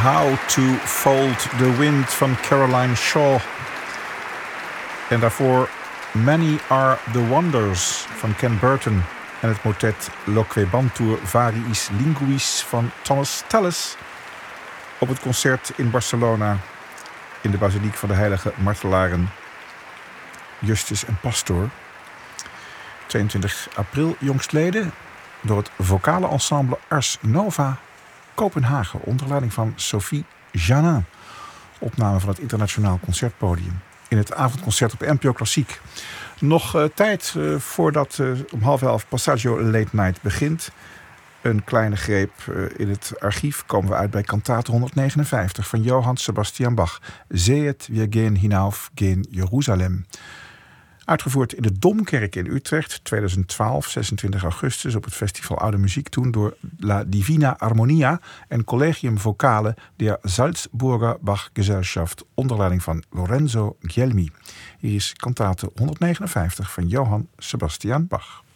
How to Fold the Wind van Caroline Shaw. En daarvoor Many Are the Wonders van Ken Burton. En het motet Loquebantur Variis Linguis van Thomas Tallis. Op het concert in Barcelona in de basiliek van de heilige martelaren Justus en Pastor. 22 april jongstleden door het vocale ensemble Ars Nova Kopenhagen onder leiding van Sophie Janin. Opname van het Internationaal Concertpodium in het avondconcert op NPO Klassiek. Nog tijd voordat om 10:30 Passaggio Late Night begint. Een kleine greep in het archief komen we uit bij kantate 159 van Johann Sebastian Bach. Sehet, wir gehen hinauf, gen Jeruzalem. Uitgevoerd in de Domkerk in Utrecht, 2012, 26 augustus... op het festival Oude Muziek, toen door La Divina Armonia en Collegium Vocale der Salzburger Bachgesellschaft onder leiding van Lorenzo Gelmi. Hier is kantate 159 van Johann Sebastian Bach.